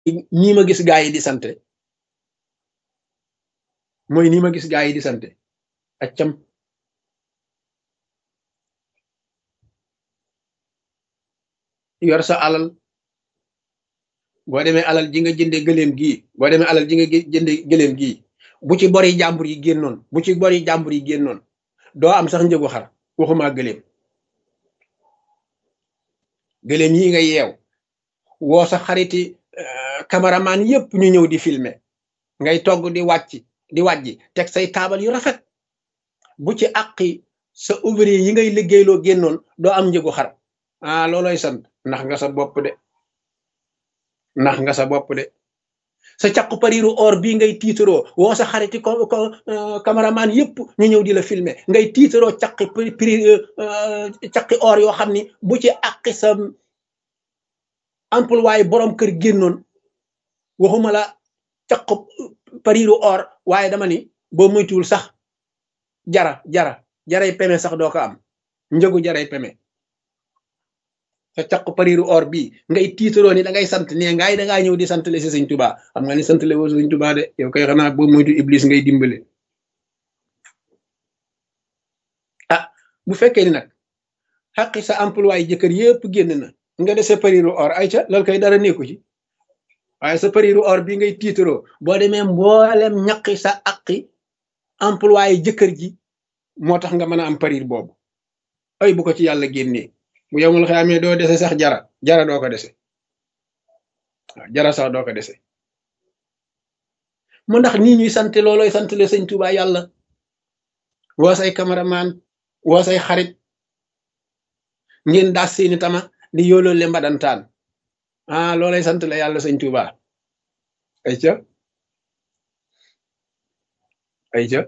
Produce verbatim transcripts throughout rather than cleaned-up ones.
ñii ma gis gaa yi di sante mooy nii ma gis gaa yi di sante accam yor sa alal boo demee alal ji nga jënde gëléem gii boo demee alal ji nga jënde gëléem gii bu ci bori jàmbur yi génnoon bu ci bori jàmbur yi génnoon doo am sax njëgu xar waxuma gëléem gëléem yi nga yeew woo sa xariti cameraman yépp ñu ñëw di filmer ngay togg di wàcc di wàjji teg say taabal yu rafet bu ci àqi sa ouvrier yi ngay liggéeyloo génnoon doo am njëgu xar ah looloy sant ndax nga sa bopp de ndax nga sa bopp de sa caqu pariru or bii ngay tiitaroo woo sa xariti ko ko cameraman yépp ñu ñëw di la filmer ngay tiitaroo caqi pri caqi or yoo xam ni bu ci àqi sa employé waaye borom kër génnoon waxuma la caqu pariru or waaye dama ni boo moytuwul sax jara jara jaray peme sax doo ko am njëgu jaray peme sa caqu pariru or bii ngay tiitaroo ni da ngay sant ne ngaay da ngaa ñëw di sant le si sëñ Tuubaa xam nga ni sant le woo sëñ Tuubaa de yow kay xanaa boo moytu iblis ngay dimbale ah bu fekkee ni nag xaqi sa employé jëkkër yépp génn na nga dese pariru or ay ca loolu koy dara nekku ci waaye sa pariru or bii ngay tiitaroo boo demee mboolem ñaqi sa aqi employé jëkkër ji moo tax nga mën a am parir boobu ay bu ko ci yàlla génnee bu yowmul xiyaamee doo dese sax jara jara doo ko dese waaw jara sax doo ko dese mu ndax nii ñuy sant looloy sant le sëñ Tuubaa yàlla woo say cameraman woo say xarit ngeen daas seeni tama di yooloo le mbadantaan ah loolay sant la yàlla sëñ Tuubaa ay ca ay ca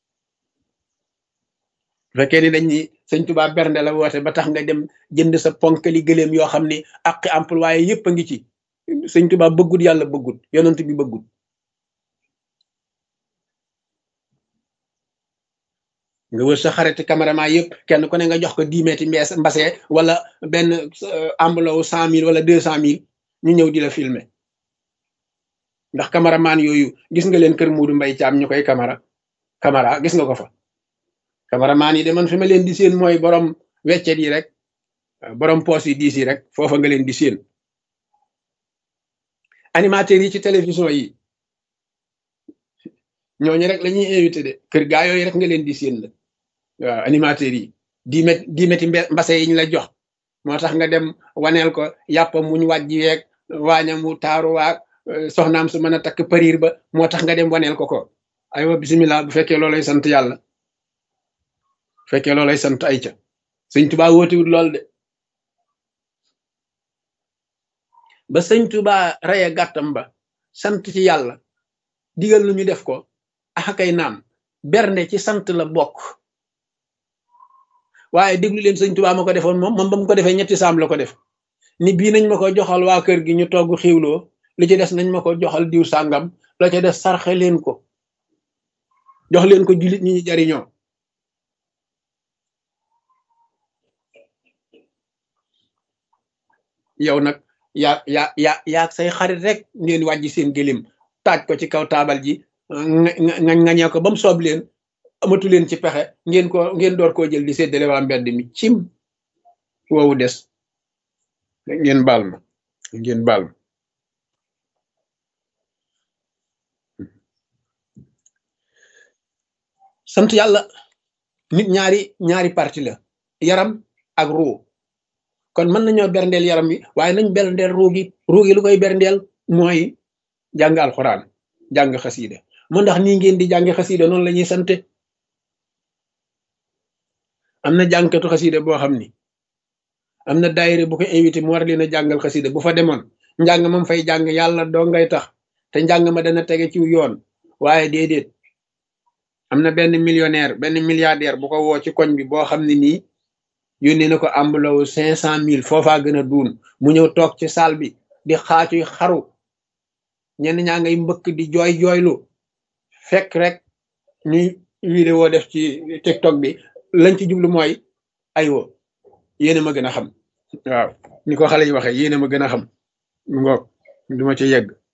fekkee ni dañ ni sëñ Tuubaa bernde la woote ba tax nga dem jënd sa ponkali gëléem yoo xam ni ak employé yépp a ngi ci sëñ Tuubaa bëggut yàlla bëggut yonent bi bëggut nga wër sa xariti cameraman yépp kenn ku ne nga jox ko dix mètres mbees mbase wala benn enveloppe cent mille wala deux cent mille ñu ñëw di la filmer ndax cameraman yooyu gis nga leen kër Muudu Mbay Caam ñu koy camara camara gis nga ko fa cameraman yi de man fi ma leen di seen mooy borom weccet yi rek borom poos yi diis yi rek foofa nga leen di seen animateurs yi ci télévision yi ñooñu rek la ñuy invité de kër gaa yooyu rek nga leen di seen la waaw animateurs yi di met di meti mbase yi ñu la jox moo tax nga dem waneel ko yàppa muñ wàjji weeg waaña mu taaru waag soxnaam su mën a takk pariir ba moo tax nga dem waneel ko ko aywa bisimilah bu fekkee loolay sant yàlla bu fekkee loolay sant ay ca sëñ Tuubaa wóotiwut lool de ba sëñ Tuubaa reye gàttam ba sant ci yàlla digal lu ñu def ko axakay naam bernde ci sant la bokk waaye déglu leen sëñ Tuubaa ma ko defoon moom moom ba mu ko defee ñetti saam la ko def ni bii nañ ma ko joxal waa kër gi ñu togg xiwloo li ci des nañ ma ko joxal diw sàngam la ca des sarxe leen ko jox leen ko jullit ñi ñu jariñoo yow nag yaa yaa yaa yaa say xarit rek ngeen wàjji seen gëlim taaj ko ci kaw taabal ji nga ngañee ko ba mu soob leen amatu leen ci pexe ngeen ko ngeen door koo jël di séddale waa mbedd mi cim woowu des ngeen baal ma ngeen baal ma sant yàlla nit ñaari ñaari parti la yaram ak ruu kon mën nañoo berndeel yaram wi waaye nañ berndeel ruu gi ruu gi lu koy berndeel mooy jàng alxuraan jàng xasiida mu ndax nii ngeen di jàng xasiida noonu la ñuy sante am na jàngkatu xasiida boo xam ni am na daayira bu ko invité mu war leen a jàngal xasiida bu fa demoon njàng moom fay jàng yàlla doo ngay tax te njàng ma dana tege ci yoon waaye déedéet am na benn millionnaire benn milliardaire bu ko woo ci koñ bi boo xam ne nii yónnee na ko ambulawu cinq cent mille foofaa gën a duun mu ñëw toog ci salle bi di xaacuy xaru ñenn ñaa ngay mbëkk di jooy jooylu fekk rek ñuy vidéo def ci TikTok bi lañ ci jublu mooy aywa yéena ma gën a xam waaw ni ko xale yi waxee yéena ma gën a xam ngoog duma ci yegg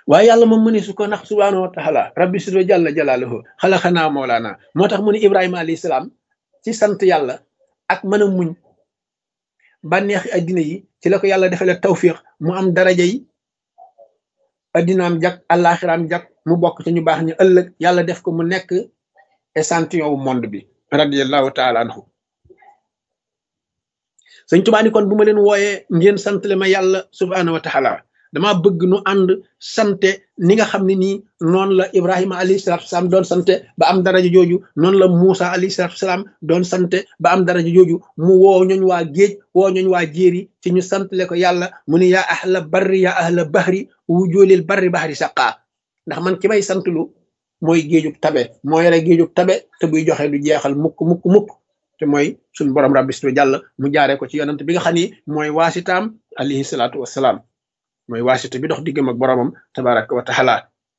waaye yàlla moom mu ne su ko nax subhanahu wa taala rabbi sito jàlla jalaaluhu xalaxanaa moolaana moo tax mu ne ibrahima alayhi salaam ci sant yàlla ak mën a muñ bànneexi addina yi ci la ko yàlla defale tawfiq mu am daraja yi addinaam jag àllaaxiraam jag mu bokk ci ñu baax ñu ëllëg yàlla def ko mu nekk échantillon wu monde bi radiallahu taala anhu sëñ Tuubaa ni kon bu ma leen wooyee ngeen santale ma yàlla subhanahu wa taala dama bëgg nu ànd sante ni nga xam ne nii noonu la ibrahima alayhi salatu wasalaam doon sante ba am daraja jooju noonu la Muusa alayhi salatu wasalaam doon sante ba am daraja jooju mu woo ñooñ waa géej woo ñooñ waa jéeri ci ñu santale ko yàlla mu ne yaa ahla barri yaa ahla bahri wujoolil barri bahri saqaa ndax man ki may santlu mooy géejug tabe moo yore géejug tabe te buy joxe du jeexal mukk mukk mukk te mooy suñu borom rabbi sito jàll mu jaaree ko ci yonent bi nga xam ni mooy waasitaam alayhi salatu wasalaam mooy waasita bi dox diggam ak boromam tabaraka wa taala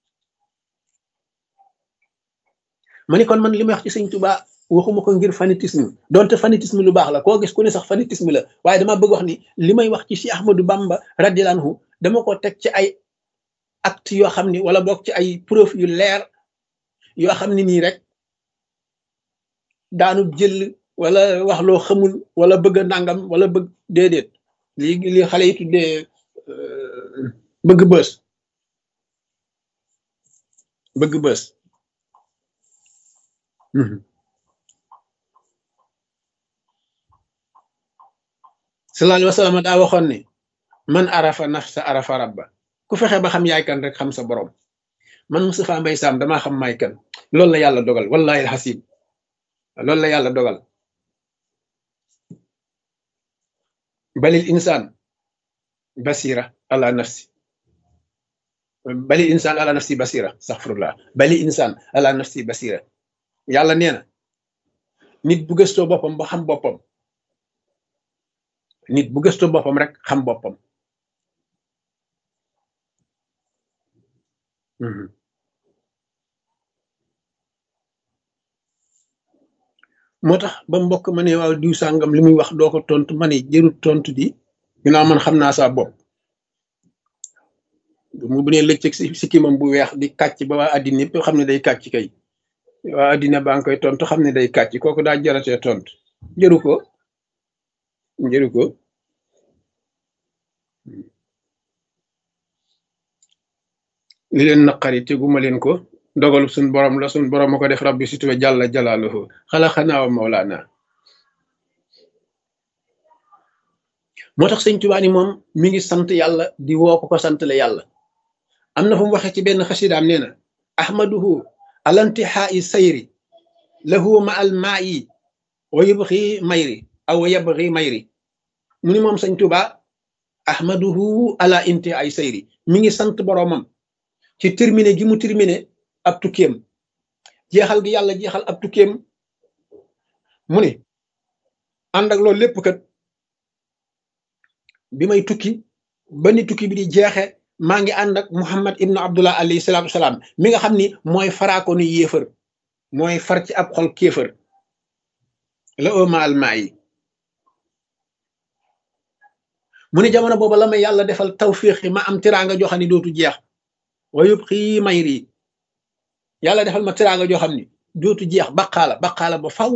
ma ni kon man li may wax ci sëñ Tuubaa waxuma ko ngir fanatisme donte fanatisme lu baax la koo gis ku ne sax fanatisme la waaye dama bëgg wax ni li may wax ci Cheikh Ahmadou Bamba radiyallahu anhu dama ko teg ci ay acte yoo xam ni wala boog ci ay preuve yu leer yoo xam ne nii rek daanu jël wala wax loo xamul wala bëgg a nangam wala bëgg déedéet li li xale yi tuddee bëgg bës bëgg bës sallallahu alayhi wa sallam daa waxoon ni man arafa nafsa arafa rabba ku fexe ba xam yaay kan rek xam sa borom man Moustapha Mbaye Sam damaa xam maay kan loolu la yàlla dogal wallahi alxasim loolu la yàlla dogal balil insaan basira ala nafsi balil insaan ala nafsi basira astaghfirullah balil insaan ala nafsi basira yàlla nee na nit bu gëstoo boppam ba xam boppam nit bu gëstoo boppam rek xam boppam moo tax ba mbokk ma ne waaw diw sàngam li muy wax doo ko tontu ma ne jërut tontu di ginnaaw man xam naa saa bopp mu bu ne lëccëg si sikkimam bu weex di kàcc ba waa addina yëpp xam ne day kàcc kay waa addina baa ngi koy tontu xam ne day kàcc kooku daa jaratee tontu jëru ko jëru ko li leen naqari teguma leen ko dogalu suñ borom la suñ borom ma ko def rabbi situwa jàlla jalaaluhu xalaxanaa wa mawlaana moo tax sëñ Tuubaa ni moom mi ngi sant yàlla di woo ko ko sant la yàlla am na fu mu waxee ci benn xasidaam nee na ahmaduhu alantihaa'i sayri lahu ma al maa'i wa yabxi mayri aw wa yabxi mayri mu ni moom sëñ Tuubaa ahmaduhu ala intihaa'i sayri mi ngi sant boromam ci terminé gi mu terminé ab tukkeem jeexal gi yàlla jeexal ab tukkeem mu ne ànd ak loolu lépp kat bi may tukki ba ni tukki bi di jeexe maa ngi ànd ak Muhammad ibnu Abdullah alayhi salaatu wasalaam mi nga xam ni mooy faraako ni yéefër mooy far ci ab xol kéefër la oma almaa yi mu ne jamono booba la may yàlla defal tawfiix ma am tiraanga joo xam ni dootu jeex wa yëpp xii mayri yàlla defal ma tiraanga joo xam ni dootu jeex baqaala baqaala ba faw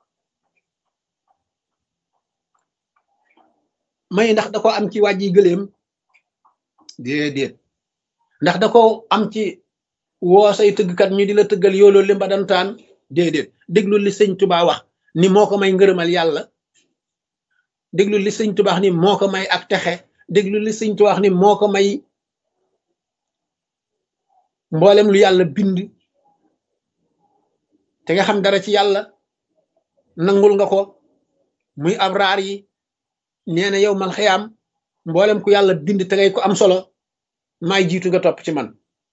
may ndax da ko am ci wàjji gëléem déedéet ndax da ko am ci woo say tëggkat ñu di la tëggal yooloo li mbadantaan déedéet déglu li sëñ Tuubaa wax ni moo ko may ngërëmal yàlla déglu li sëñ Tuubaa wax ni moo ko may ak texe déglu li sëñ Tuubaa wax ni moo ko may mboolem lu yàlla bind te nga xam dara ci yàlla nangul nga ko muy abraar yi nee na yow mal xiyaam mboolem ku yàlla bind te ngay ko am solo maay jiitu nga topp ci man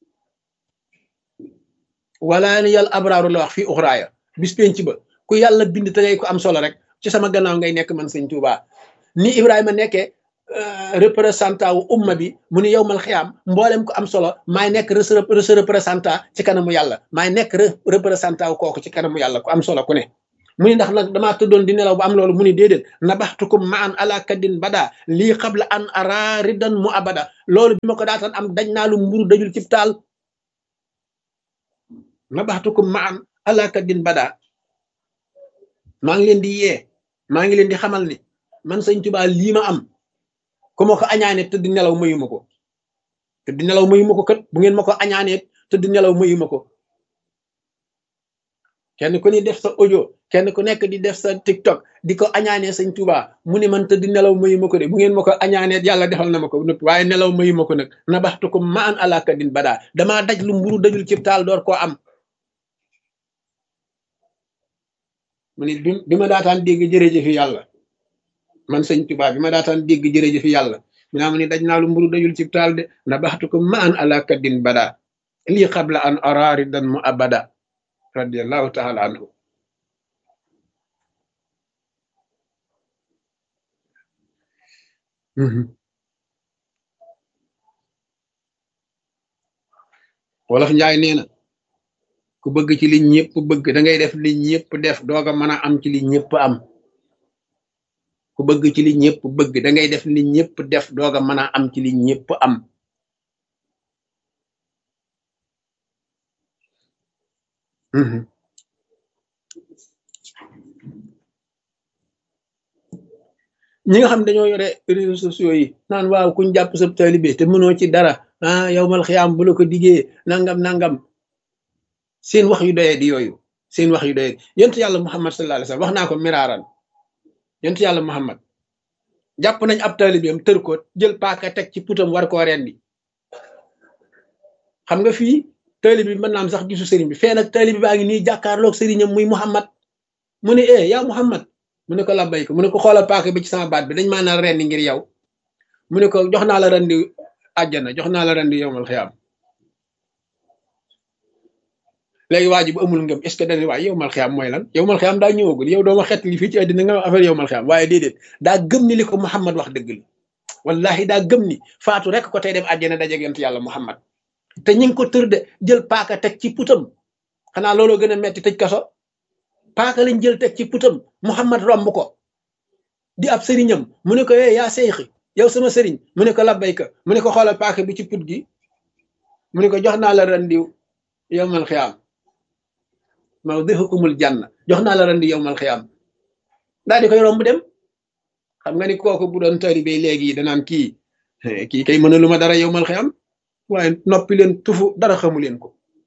wala ni yàlla abraaru la wax fii uxraaya bis penc ba ku yàlla bind te ngay ko am solo rek ci sama gannaaw ngay nekk man sëñ Tuubaa ni Ibrahima nekkee représentant wu umma bi mu ni yow mal xiyaam mboolem ko am solo maay nekk représentant ci kanamu yàlla maay nekk représentant wu kooku ci kanamu yàlla ku am solo ku ne mu ni ndax nag damaa tëddoon di nelaw ba am loolu mu ni déedéet nabaxtukum ma an ala kaddin bada lii qabla an ara ridan mu abada loolu bi ma ko daataan am daj naa lu mburu dajul cib taal nabaxtukum ma an ala kaddin bada maa ngi leen di yee maa ngi leen di xamal ni man sëñ Tuubaa lii ma am ku ma ko añaane tëdd nelaw mayuma ko tëdd nelaw mayuma ko kat bu ngeen ma ko añaanee tëdd nelaw mayuma ko kenn ku ni def sa audio kenn ku nekk di def sa TikTok di ko añaanee sëñ Tuubaa mu ni man tëdd nelaw mayuma ko de bu ngeen ma ko añaanee yàlla defal na ma ko nëpp waaye nelaw mayuma ko nag nabaxtukum ma an ala kaddin bada damaa daj lu mburu dajul cib taal door koo am mu ni bi bi ma daataan dégg jërëjëfi yàlla man sëñ Tuubaa bi ma daataan dégg jërëjëfi yàlla mi naa mu ni daj naa lu mburu dajul cib taal de nabaxtukum ma an ala kaddin bada lii qabla an araari dan mu abada radiyallahu taala anhu wolof njaay nee na ku bëgg ci li ñëpp bëgg da ngay def li ñëpp def dooga mën a am ci li ñëpp am ku bëgg ci li ñëpp bëgg da ngay def li ñëpp def dooga mën a am ci li ñëpp am ñi nga xam dañoo yore réseaux sociaux yi naan waaw kuñ jàpp sab taalibe te mënoo ci dara ah yow mal xiyaam bu la ko diggee nangam nangam seen wax yu doyee di yooyu seen wax yu doyee yonent yàlla Muhammad sallallahu alayhi wasallam wax naa ko miraaran yonent yàlla Muhammad jàpp nañ ab taalibeem tër ko jël paaka teg ci putam war koo rendi xam nga fii taalibe bi mën naa am sax gisu sëriñ bi fee nag taalibe baa ngi nii jàkkaarloog sëriñam muy Muhammad mu ne eh yaa Muhammad mu ne ko labbay ko mu ne ko xoolal paaka bi ci sama baat bi dañ maa naan rendi ngir yow mu ne ko jox naa la rendi àjjana jox naa la rendi yowmal xiyaam léegi waa ji bu amul ngëm est ce que dañuy waaye yowmal xiyaam mooy lan yowmal xiyaam daa ñëwagul yow dooma xett li fii ci àddina nga affaire yowmal xiyaam waaye déedéet daa gëm ni li ko Muhammad wax dëgg la wallahi daa gëm ni faatu rek ko tey dem àjjana dajeeg yonent yàlla Muhammad te ñi ngi ko tër de jël paaka teg ci putam xanaa looloo gën a metti tëj kaso paaka lañ jël teg ci putam Muhammad romb ko di ab sëriñam mu ne ko eh yaa seyxi yow sama sëriñ mu ne ko labbayka mu ne ko xoolal paaka bi ci put gi mu ne ko jox naa la rendiw yowmal xiyaam mawdihukumul janna jox naa la rendi yowmal xiyaam daal di koy romb dem xam nga ni kooku bu doon taalibe léegi yi danaan kii kii kay mëna lu ma dara yowmal xiyaam waaye noppi leen tufu dara xamu leen ko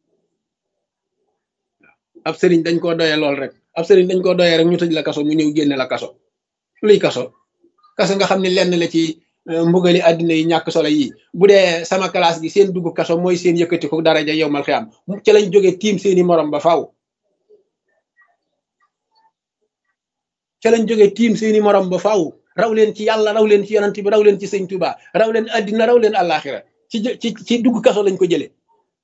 ab sëriñ dañ koo doyee lool rek ab sëriñ dañ koo doyee rek ñu tëj la kaso mu ñëw génne la kaso luy kaso kaso nga xam ne lenn la ci mbugali àddina yi ñàkk solo yi bu dee sama classe gi seen dugg kaso mooy seen yëkkati ko daraja yowmal xiyaam ci lañ jógee tiim seeni morom ba faaw ca lañ jógee tiim seeni morom ba faaw raw leen ci yàlla raw leen ci yonent bi raw leen ci sëñ Tuuba raw leen àddina raw leen àllaaxira ci ci ci dugg kaso lañ ko jëlee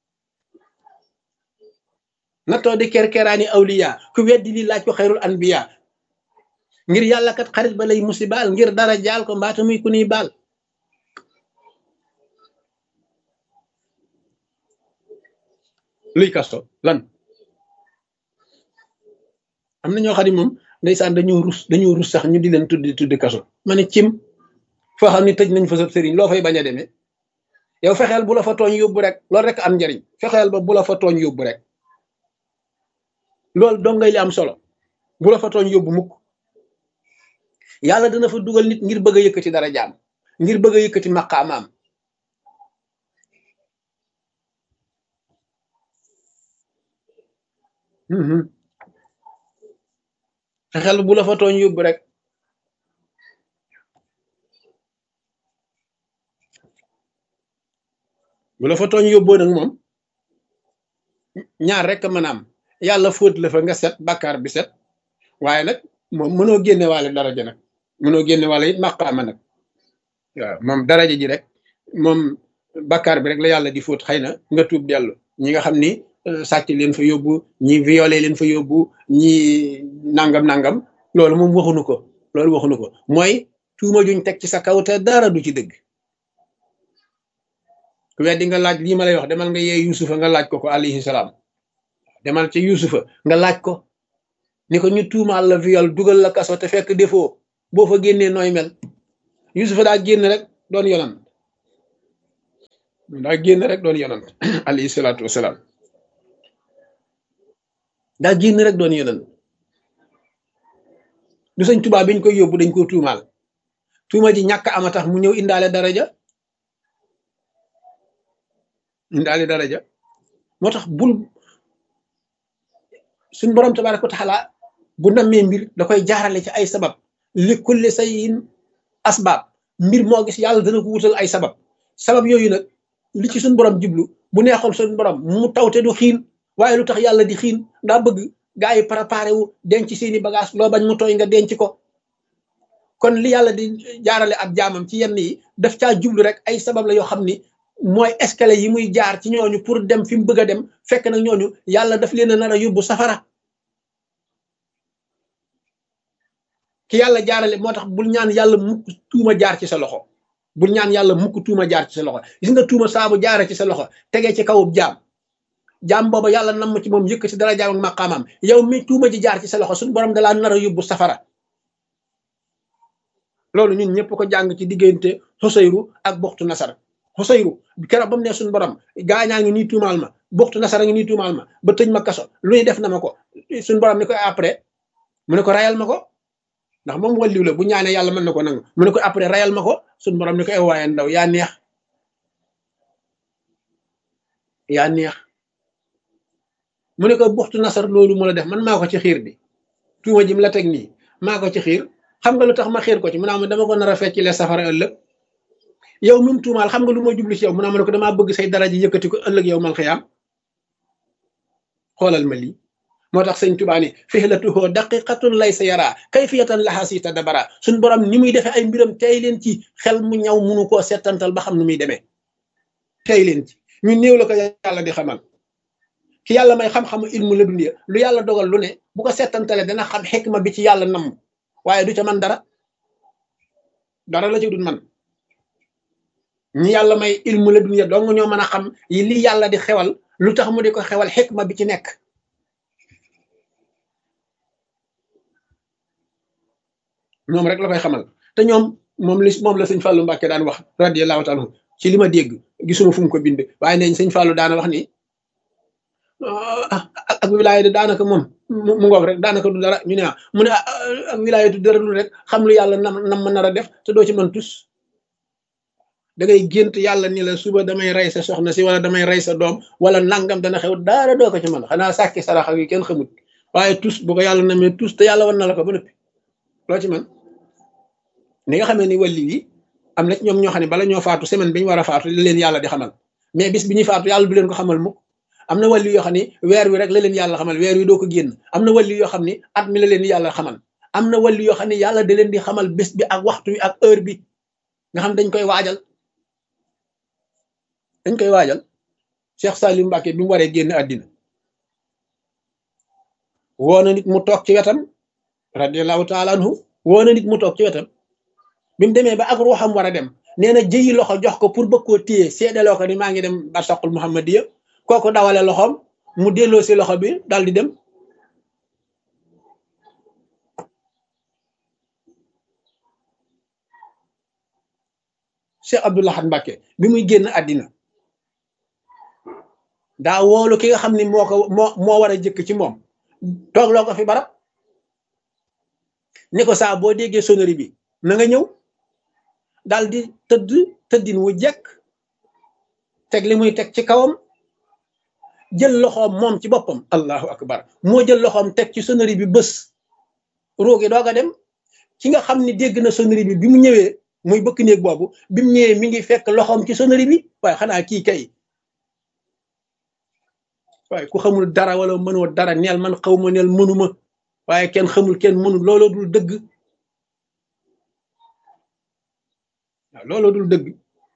nattoo di kerkeraani awliya ku weddi li laaj ko xayrul anbiya ngir yàlla kat xarit ba lay musibaal ngir dara jaal ko mbaata muy ku niy baal luy kaso lan am na ñoo xam ne moom ndeysaan dañoo rus dañoo rus sax ñu di leen tuddi tuddi kaso ma ne cim foo xam ne tëj nañ fa sab sëriñ loo fay bañ a demee yow fexeel bu la fa tooñ yóbbu rek loolu rek am njariñ fexeel ba bu la fa tooñ yóbbu rek loolu dong ngay li am solo bu la fa tooñ yóbbu mukk yàlla dana fa dugal nit ngir bëgg a yëkkati dara jaam ngir bëgg a yëkkati maqaamaam fexeel bu la fa tooñ yóbbu rek bu la fa tooñ yóbboo nag moom ñaar rek mën a am yàlla fóot la fa nga set bàkkaar bi set waaye nag moom mënoo génne waale daraja nag mënoo génne waale it maqaama nag waaw moom daraja ji rek moom bàkkaar bi rek la yàlla di fóot xëy na nga tuub dellu ñi nga xam ni sàcc leen fa yóbbu ñi violé leen fa yóbbu ñi nangam nangam loolu moom waxuñu ko loolu waxuñu ko mooy tuuma juñ teg ci sa kaw te dara du ci dëgg ku weddi nga laaj lii ma lay wax demal nga yee yusufa nga laaj ko ko alayhi salaam demal ci yusufa nga laaj ko ni ko ñu tuumaal la viol dugal la kaso te fekk defoo boo fa génnee nooy mel Yusufa daa génn rek doon yonant daa génn rek doon yonant alayhi salaatu wasalaam daa génn rek doon yonant du sëñ Tuubaa biñ koy yóbbu dañ koo tuumaal tuuma ji ñàkk ama tax mu ñëw indaale daraja indaale daraja moo tax bul suñ borom tabaaraka wa taala bu nammee mbir da koy jaarale ci ay sabab li kulli sayin asbaab mbir moo gis yàlla dana ko wutal ay sabab sabab yooyu nag li ci suñ borom jublu bu neexoon suñ borom mu tawte du xiin waaye lu tax yàlla di xiin daa bëgg gaa yi préparé wu denc seeni bagage loo bañ mu tooy nga denc ko kon li yàlla di jaarale ab jaamam ci yenn yi daf caa jublu rek ay sabab la yoo xam ni mooy escalier yi muy jaar ci ñooñu pour dem fi mu bëgg a dem fekk nag ñooñu yàlla daf leen a nar a yóbbu safara ki yàlla jaarale moo tax bul ñaan yàlla mukk tuuma jaar ci sa loxo bul ñaan yàlla mukk tuuma jaar ci sa loxo gis nga tuuma saabu jaare ci sa loxo tegee ci kawub jaam jaam booba yàlla nam ci moom yëkk ci dara jaam ak maqaamam yow mi tuuma ji jaar ci sa loxo suñu borom dalaa nar a yóbbu safara loolu ñun ñëpp ko jàng ci diggante xusayru ak buxtu nasar xusayru keroog ba mu ne suñu borom gaañaa ngi nii tuumaal ma buxtu nasara ngi nii tuumaal ma ba tëj ma kaso lu ñu def na ma ko suñu borom ni ko après mu ne ko rayal ma ko ndax moom wàlliw la bu ñaanee yàlla mën na ko nangu mu ne ko après rayal ma ko suñu borom ni ko waaye ndaw yaa neex yaa neex mu ne ko buxtu nasar loolu mu la def man maa ko ci xiir bi tuuma ji mu la teg nii maa ko ci xiir xam nga lu tax ma xiir ko ci mu naa ma dama ko nar a fecc le safara ëllëg yow mi mu tuumaal xam nga lu ma jublu ci yow mu naa ma ne ko damaa bëgg say dara ji yëkkati ko ëllëg yow mal xiyaam xoolal ma lii moo tax sëñ Tuubaa ni fihlatuhu daqiqatun laysa yara kayfiyatan laha si tadabara suñ borom ni muy defee ay mbiram tey leen ci xel mu ñaw munu koo settantal ba xam nu muy demee tey leen ci ñu néew la ko yàlla di xamal ki yàlla may xam-xamu ilmu la dundiya lu yàlla dogal lu ne bu ko settantale dana xam xikma bi ci yàlla namm waaye du ca man dara dara la ci dul man ñi yàlla may ilmu la dundiya dong ñoo mën a xam yi li yàlla di xewal lu tax mu di ko xewal xikma bi ci nekk ñoom rek la koy xamal te ñoom moom li moom la sëñ Fallou Mbacke daan wax radiyallahu taala ci li ma dégg gisuma fu mu ko bind waaye neñ sëñ Fallou daana wax ni ak wilaaya de daanaka moom mu ngoog rek daanaka du dara ñu ne mu ne ak wilaaya du dara du rek xam lu yàlla nam nam ma nar a def te doo ci mën tus da ngay gént yàlla ni la suba damay rey sa soxna si wala damay rey sa doom wala nangam dana xew daara doo ko ci mën xanaa sàkki saraxa yi kenn xamut waaye tus bu ko yàlla namee tus te yàlla wan na la ko ba noppi loo ci man ni nga xamee ni wàlli yi am na ci ñoom ñoo xam ne bala ñoo faatu semaine bi ñu war a faatu la leen yàlla di xamal mais bis bi ñuy faatu yàlla du leen ko xamal mukk am na wàlli yoo xam ne weer wi rek la leen yàlla xamal weer wi doo ko génn am na wàlli yoo xam ne at mi la leen yàlla xamal am na wàlli yoo xam ne yàlla da leen di xamal bés bi ak waxtu wi ak heure bi nga xam dañ koy waajal dañ koy waajal Cheikh Salim Mbacke bi mu waree génn àddina woo na nit mu toog ci wetam radiyallahu taala anhu woo na nit mu toog ci wetam bi mu demee ba ak ruuxam war a dem nee na jëyi loxo jox ko pour bëgg koo téye seedaloo ko ni maa ngi dem barsaqul muhammadiya kooku dawale loxoom mu delloo si loxo bi daal di dem Cheikh Abdou Lahad Mbacke bi muy génn àddina daa woolu ki nga xam ni moo ko moo moo war a jëkk ci moom toog loo ko fi barab ni ko saa boo déggee sonnerie bi na nga ñëw daal di tëdd tëddin wu jekk teg li muy teg ci kawam jël loxoom moom ci boppam allahu akbar moo jël loxoom teg ci sonnerie bi bés roogi doog a dem ki nga xam ni dégg na sonnerie bi bi mu ñëwee muy bëkk néeg boobu bi mu ñëwee mi ngi fekk loxoom ci sonnerie bi waaye xanaa kii kay waaye ku xamul dara wala mënoo dara neel man xaw ma neel mënuma waaye kenn xamul kenn mënul looloo dul dëgg waaw looloo dul dëgg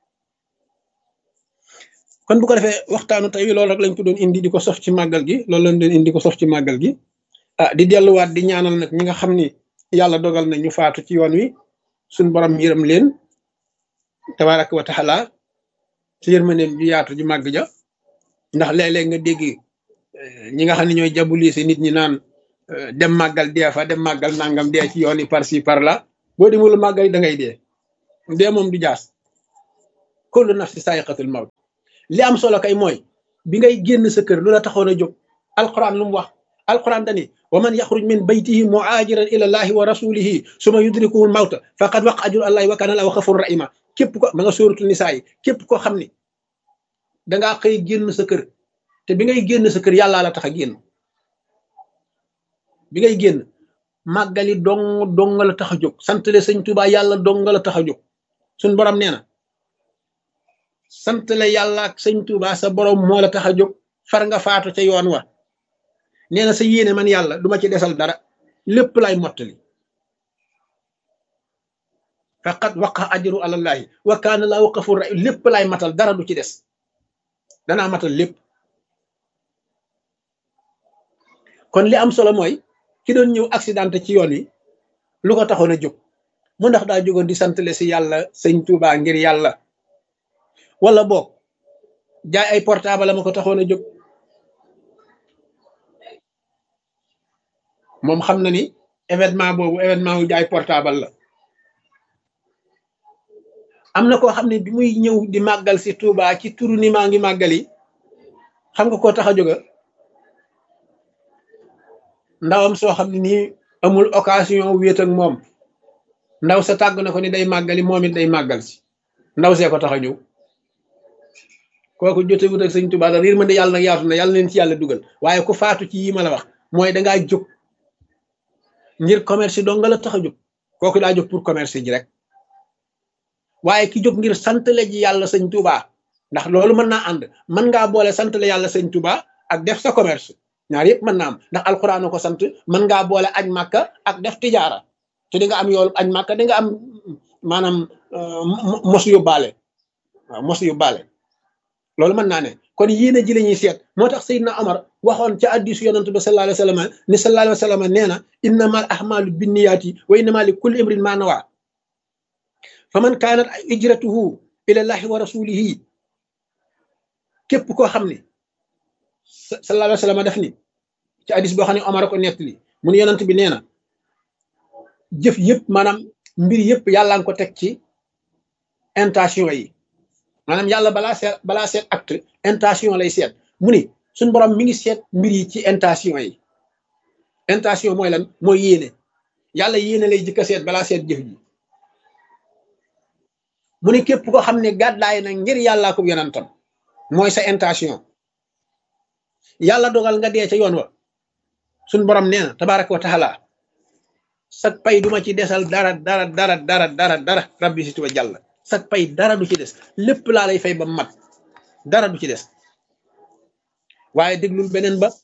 kon bu ko defee waxtaanu tey loolu rek lañ ko doon indi di ko sof ci màggal gi loolu lañ doon indi ko sof ci màggal gi ah di delluwaat di ñaanal nag ñi nga xam ni yàlla dogal na ñu faatu ci yoon wi suñ borom yërëm leen tabaraka wa taala ci yërmandeem ju yaatu ju màgg ja ndax léeg-léeg nga dégg ñi nga xam ne ñooy jabulise nit ñi naan dem màggal dee fa dem màggal nangam dee ci yoon yi par ci par là boo demul màggal da ngay dee dee moom du jaas kullu nafsi saa'iqatul mawt li am solo kay mooy bi ngay génn sa kër lu la taxoon a jóg alquran lu mu wax alquran dani wa man yaxruj min baytihi muhaajiran ila llahi wa rasulihi suma yudrikuhu mawta faqad waqa ajru allahi wa kana lahu ghafurur rahima képp ko ma nga sóoratul nisaa yi képp koo xam ni dangaa xëy génn sa kër te bi ngay génn sa kër yàllaa la tax a génn bi ngay génn màggali dong dong la tax a jóg santale sëñ Tuubaa yàlla dong la tax a jóg suñ borom nee na santale yàlla ak sëñ Tuubaa sa borom moo la tax a jóg far nga faatu ca yoon wa nee na sa yéene man yàlla duma ci desal dara lépp lay mottali faqad waqa ajru alallahi wa kaana lahu ghafurur rahim lépp lay matal dara du ci des danaa matal lépp kon li am solo mooy ki doon ñëw accidenté ci yoon wi lu ko taxoon a jóg mu ndax daa jógoon di santale si yàlla sëñ Tuubaa ngir yàlla wala boog jaay ay portable la ma ko taxoon a jóg moom xam na ni événement boobu événement wu jaay portable la am na koo xam ne bi muy ñëw di màggal si Tuubaa ci turu ni maa ngi màggali xam nga koo tax a jóga ndawam soo xam ne nii amul occasion wéet ak moom ndaw sa tàgg na ko ni day màggali moom it day màggal si ndaw see ko tax a ñëw kooku jote wut ak sëñ Tuubaa daal yërmande yàlla nag yaatu na yàlla leen ci yàlla dugal waaye ku faatu ci yi ma la wax mooy dangaa jóg ngir commerce dong nga la tax a jóg kooku daa jóg pour commerce ji rek waaye ki jóg ngir santale ji yàlla sëñ Tuubaa ndax loolu mën naa ànd mën ngaa boole santale yàlla sëñ Tuubaa ak def sa commerce ñaar yëpp mën naa am ndax alxuraan ko sant mën ngaa boole añ màkka ak def tijaara te di nga am yoolu añ màkka di nga am maanaam mos yu baale waaw mos yu baale loolu mën naa ne kon yéene ji la ñuy seet moo tax Seydina Omar waxoon ca hadiisu yonent bi sallallahu alayhi wa sallam ni sallallahu alayhi wa sallam nee na innamal a'maalu binniyaati wa innamaa li kulli imrin maa nawaa fa man kaanat hijratuhu ilallahi wa rasulihi képp koo xam ne sallallahu alayhi wa sallam def ni ci hadiis boo xam ne Omar ko nettali mu ne yonent bi nee na jëf yëpp maanaam mbir yëpp yàlla nga ko teg ci intention yi maanaam yàlla balaa seet balaa seet acte intention lay seet mu ni suñ borom mi ngi seet mbir yi ci intention yi intention mooy lan mooy yéene yàlla yéene lay jëkk a seet balaa seet jëf ji mu ni képp ko xam ne gàddaay na ngir yàllaa ko yonentam mooy sa intention yàlla dogal nga dee ca yoon wa suñ borom nee na tabaaraka wa taala sag pay duma ci desal dara dara dara dara dara dara rabbi si tuba jàll sag pay dara du ci des lépp laa lay fay ba mat dara du ci des waaye déglul beneen ba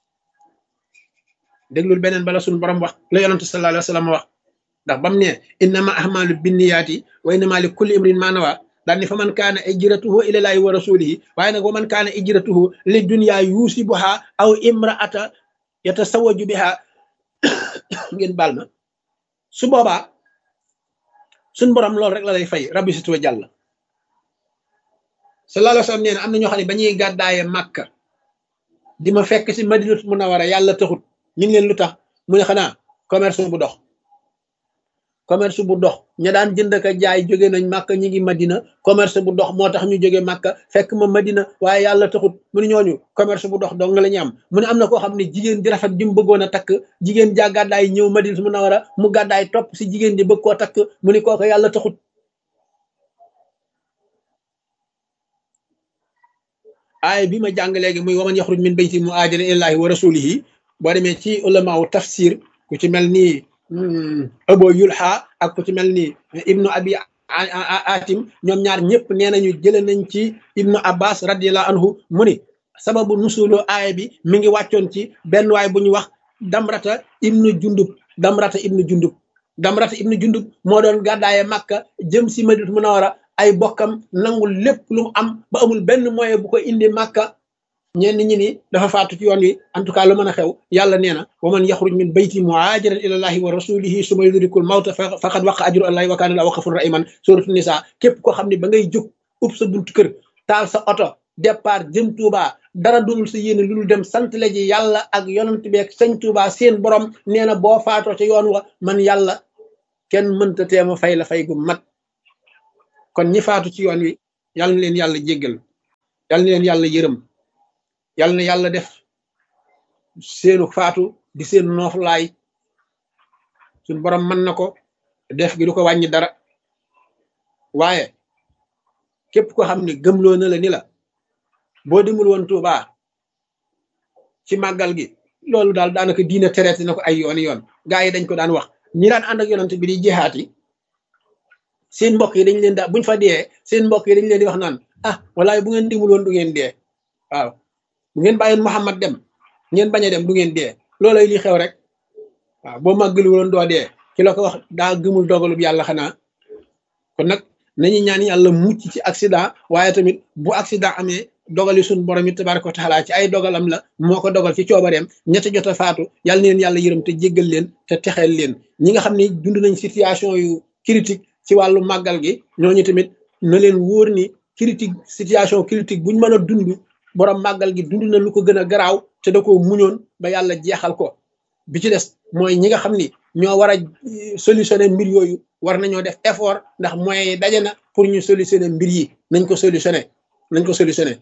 déglul beneen ba la suñu borom wax la yonent sallallahu alayhi wa sallam wax ndax bam ne innama ahmalu binniyaati wa innama li kulli imrin ma nawa daal ni fa man kaana ijratuhu ilallahi wa rasulihi waaye nag wa man kaana ijratuhu li dunya yusibuha aw imraata yatasawaju biha ngeen baal ma su boobaa suñ borom loolu rek la lay fay rabbi si tuwa jàll sallallahu alayhi wa sallam nee na am na ñoo xam ne ba ñuy gàddaaye màkka di ma fekk si madinatu munawara yàlla taxut ñu ngi leen lu tax mu ne xanaa commerce bu dox commerce bu dox ña daan jënd ka jaay jóge nañ màkka ñi ngi madina commerce bu dox moo tax ñu jóge màkka fekk ma madina waaye yàlla taxut mu ne ñooñu commerce bu dox dong nga la ñu am mu ne am na koo xam ne jigéen di rafet di mu bëggoon a takk jigéen jaa gàddaay ñëw madina mu nawara mu gàddaay topp si jigéen di bëgg koo takk mu ne kooku yàlla taxut aaya bi ma jàng léegi muy waman yaxruj min bayti muhaajiran ilallaahi wa rasulihi boo demee ci ulama wu tafsir ku ci mel nii Abu Yulha ak ku ci mel ni ibnu abi atim ñoom ñaar ñëpp nee nañu jële nañ ci ibnu abbas radiallahu anhu mu ni sababu nusulu aaya bi mi ngi wàccoon ci benn waay bu ñu wax damrata ibnu jundub damrata ibnu jundub damrata ibnu jundub moo doon gàddaaye màkka jëm si madinatu munawara ay bokkam nangul lépp lu mu am ba amul benn moyen bu ko indi màkka ñenn ñi ni dafa faatu ci yoon wi en tout cas lu mën a xew yàlla nee na wa man yaxruj min bayti muhaajiran ilallahi wa rasulihi summa yudrikul mawta faqad waqa ajru allahi wa kaana lahu ghafurur rahiman suratu nisa képp koo xam ne ba ngay jóg ub sa buntu kër taal sa oto départ jëm Touba dara dul sa yéene lu dul dem sant la ji yàlla ak yonent bi ak sëñ Touba seen borom nee na boo faatoo ca yoon wa man yàlla kenn mënta teema fay la fay gu mat kon ñi faatu ci yoon wi yal na leen yàlla jéggal yal na leen yàlla yërëm yal na yàlla def seenu faatu di seen nooflaay suñ borom mën na ko def gi du ko wàññi dara waaye képp ko xam ne gëmloo na la ni la boo demul woon Touba ci màggal gi loolu daal daanaka diina traité na ko ay yooni yoon gaa yi dañ ko daan wax ñi daan ànd ak yonent bi di jihaat yi seen mbokk yi dañ leen daa buñ fa dee seen mbokk yi dañ leen di wax naan ah walaay bu ngeen demul woon du ngeen dee waaw bu ngeen bàyyoon Muhammad dem ngeen bañ a dem du ngeen dee loolay li xew rek waaw boo màggali woon doo dee ki la ko wax daa gëmul dogalub yàlla xanaa kon nag nañu ñaan yàlla mucc ci accident waaye tamit bu accident amee dogali suñ borom it tabaraka wa taala ci ay dogalam la moo ko dogal ci coobareem ñetti jot a faatu yàlla na leen yàlla yërëm te jéggal leen te texeel leen ñi nga xam ne dund nañ situation yu critique ci wàllu màggal gi ñooñu tamit na leen wóor ni critique situation critique buñ mën a dund borom màggal gi dund na lu ko gën a garaaw te da ko muñoon ba yàlla jeexal ko bi ci des mooy ñi nga xam ni ñoo war a solutionner mbir yooyu war nañoo def effort ndax moyens yi daje na pour ñu solutionner mbir yi nañ ko solutionner nañ ko solutionner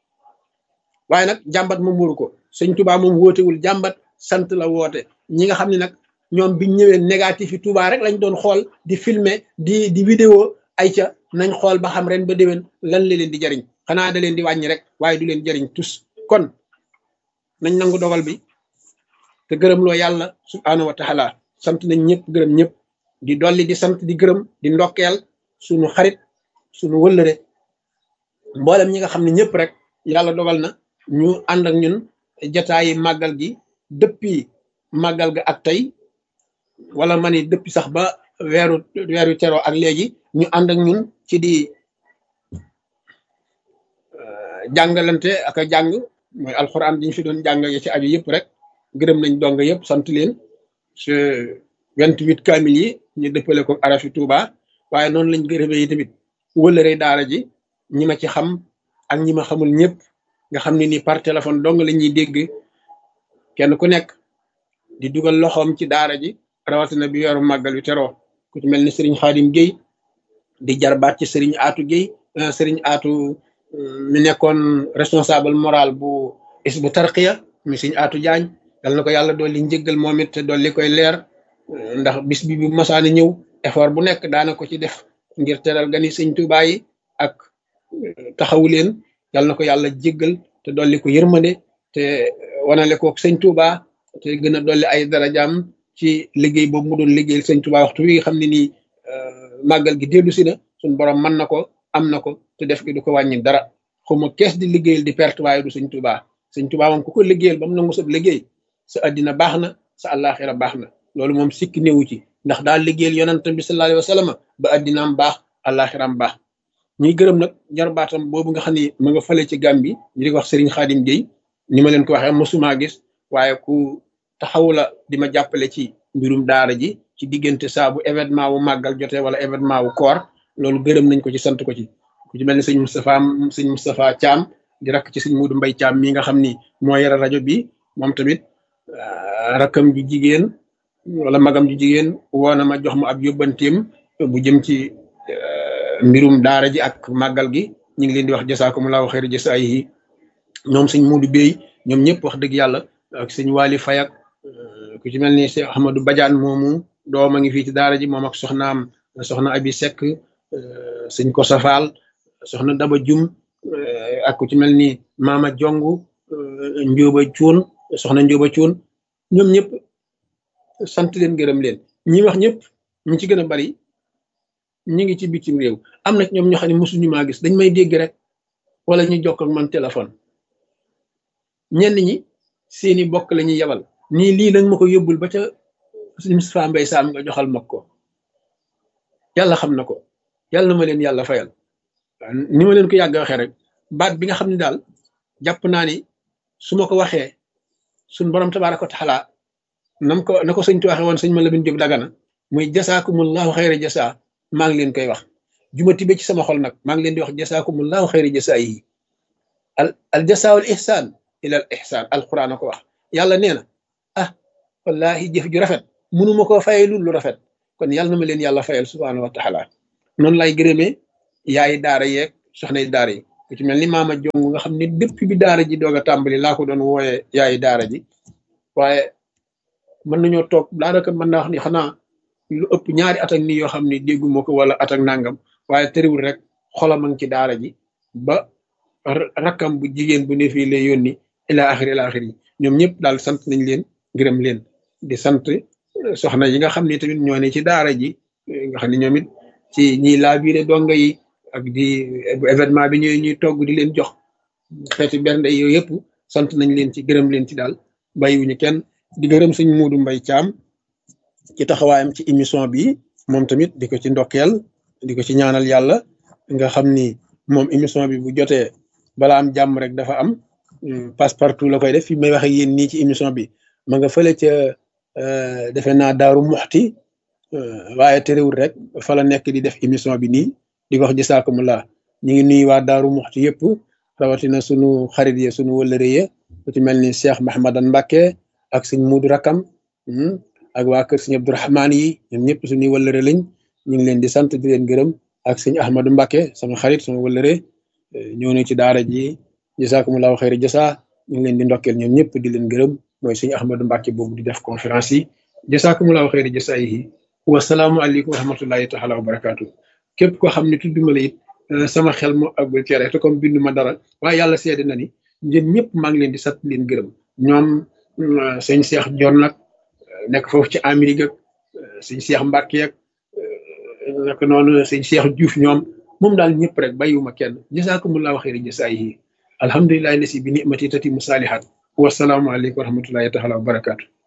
waaye nag jàmbat moom wóoru ko sëñ Touba moom wootewul jàmbat sant la woote ñi nga xam ne nag ñoom biñ ñëwee négatif yi Touba rek lañ doon xool di filmer di di vidéo ay ca nañ xool ba xam ren ba déwén lan la leen di jariñ xanaa da leen di wàññi rek waaye du leen jariñ tus kon nañ nangu dogal bi te gërëm loo yàlla subhaanahu wa taala sant nañ ñëpp gërëm ñëpp di dolli di sant di gërëm di ndokkeel suñu xarit suñu wëllëre mboolem ñi nga xam ne ñëpp rek yàlla dogal na ñu ànd ak ñun jataayi màggal gi depuis màggal ga ak tey wala ma ni depuis sax ba weeru weeru teroo ak léegi ñu ànd ak ñun ci di jàngalante ak a jàng mooy alxuraan diñ fi doon jàng ci aju yëpp rek gërëm nañ dong yëpp sant leen ci vingt-huit kaamil yi ñu dëppale ko arafi Touba waaye noonu lañ gërëmee yi tamit wëlëree daara ji ñi ma ci xam ak ñi ma xamul ñëpp nga xam ne ni par téléphone dong la ñuy dégg kenn ku nekk di dugal loxoom ci daara ji rawatina bi weeru màggal wi teroo ku ci mel ni Serigne Khadim Gueye di jarbaat ci Serigne Atou Gueye Serigne Atou mi nekkoon responsable moral bu Hizbu Tarqiya mi Serigne Atou Diagne yal na ko yàlla dolli njëggal moom it te dolli koy leer ndax bis bi bu masaana ñëw effort bu nekk daana ko ci def ngir teral gani sëñ Touba yi ak taxawu leen yal na ko yàlla jéggal te dolli ko yërmande te wanale ko sëñ Touba te gën a dolli ay darajaam ci liggéey boobu mu doon liggéeyal sëñ Touba waxtu wi nga xam ne nii màggal gi dellu si na suñ borom mën na ko am na ko te def gi du ko wàññi dara xawma kees di liggéeyal di perte waaye du sëñ Touba sëñ Touba moom ku ko liggéeyal ba mu nangu sa liggéey sa addina baax na sa àllaaxira baax na loolu moom sikki néewu ci ndax daal liggéeyal yonentam bi sallallahu alayhi wa sallam ba addinaam baax àllaaxiram baax ñuy gërëm nag jarbaatam boobu nga xam ne ma nga fale ci Gàmbi ñu di wax Serigne Khadim Gueye ni ma leen ko waxee mosuma gis waaye ku taxawu la di ma jàppale ci mbirum daara ji ci diggante saa bu événement wu màggal jotee wala événement wu koor loolu gërëm nañ ko ci sant ko ci ku ci mel ni sëñ Moustapha sëñ Moustapha Thiam di rakk ci sëñ Modou Mbaye Thiam mi nga xam ni moo yore rajo bi moom tamit rakkam ju jigéen wala magam ju jigéen woona ma jox ma ab yóbbanteem bu jëm ci mbirum daara ji ak màggal gi ñu ngi leen di wax jasaakumullahu xayra jasaayihi ñoom sëñ Modou Bey ñoom ñëpp wax dëgg yàlla ak sëñ Wali Fayak ku ci mel ni Cheikh Ahmadou Badiane moomu doom a ngi fii ci daara ji moom ak soxnaam soxna Abi Seck sëñ Kosa Fall soxna Daba Jum ak ku ci mel ni Mama Jongu Njóoba Cuun soxna Njóoba Cuun ñoom ñëpp sant leen gërëm leen ñi wax ñëpp ñi ci gën a bari ñi ngi ci bitim réew am na ñoom ñoo xam ne mosuñu maa gis dañ may dégg rek wala ñu jokk ak man téléphone ñenn ñi seeni bokk la ñuy yebal nii lii nag ma ko yóbbul ba ca suñu Moustapha Mbaye Sam nga joxal ma ko yàlla xam na ko yàlla na ma leen yàlla fayal ni ma leen ko yàgg waxee rek baat bi nga xam ne daal jàpp naa ni su ma ko waxee suñ borom tabaaraka wa taala nam ko na ko sëñ tu waxee woon sëñ ma Lamin Jóob Dagana muy jasaakumullahu xayra jasaa maa ngi leen koy wax juma tibe ci sama xol nag maa ngi leen di wax jasaakumullahu xayra jasaa yi al al jasaawul ihsaan ilal ihsaan alquran a ko wax yàlla nee na ah wallahi jëf ju rafet mënuma koo fayee lu lu rafet kon yàlla na ma leen yàlla fayal subhaanahu wa taala noonu lay gërëmee yaayi daara yeeg soxnay daara yi ku ci mel ni maama jong nga xam ne depuis bi daara ji doog a tàmbali laa ko doon wooyee yaayi daara ji waaye mën nañoo toog daanaka mën naa wax ni xanaa lu ëpp ñaari at ak nii yoo xam ne dégguma ko wala at ak nangam waaye tëriwul rek xolam a ngi ci daara ji ba rakkam bu jigéen bu ne fii lay yónni ila axiri ila axiri yi ñoom ñëpp daal sant nañ leen gërëm leen di sant soxna yi nga xam ne tamit ñoo ne ci daara ji nga xam ne ñoom it ci ñiy laabiire donga yi ak di bu événement bi ñooy ñuy togg di leen jox xeeti bernde yooyu yëpp sant nañ leen ci gërëm leen ci daal bàyyiwuñu kenn di gërëm sëñ Muudu Mbay Caam ci taxawaayam ci émission bi moom tamit di ko ci ndokkeel di ko ci ñaanal yàlla nga xam ni moom émission bi bu jotee balaa am jàmm rek dafa am passe partout la koy def fi may wax ak yéen nii ci émission bi ma nga fële ca defe naa Daaru Muxti waaye terewul rek fa la nekk di def émission bi nii di wax jazaakumullah ñu ngi nuyu waa Daaru Muxti yëpp rawatina sunu xarit yi sunu wëllëre yi ku ci mel ni Cheikh Mahamadan Mbacke ak sëñ Muudu Rakam ak waa kër sëñ Abdourahmaan yi ñoom ñëpp suñuy wëllëre lañ ñu ngi leen di sant di leen gërëm ak sëñ Ahmadou Mbacke sama xarit sama wëllëre ñëw na ci daara ji jazaakumullahu xayra jasa ñu ngi leen di ndokkeel ñoom ñëpp di leen gërëm mooy sëñ Ahmadou Mbacke boobu di def conférence yi jazaakumullahu xayra jasa yi wasalaamu aleykum wa rahmatullahi taala wa barakaatu képp koo xam ne tudduma la it sama xel moo àggul ci rek te comme bindu ma dara waaye yàlla seede na ni yéen ñëpp maa ngi leen di sant leen gërëm ñoom sëñ Cheikh Dior nag nekk foofu ci Amérique ak sëñ Cheikh Mbacke ak nak noonu sëñ Cheikh Diouf ñoom moom daal ñëpp rek bàyyiwuma kenn jazaakumullahu xayra jasaayihi alhamdulillahi lasi bi ni'mati tatimu saalihaat wasalaamu aleykum wa rahmatullahi taala wa barakaatu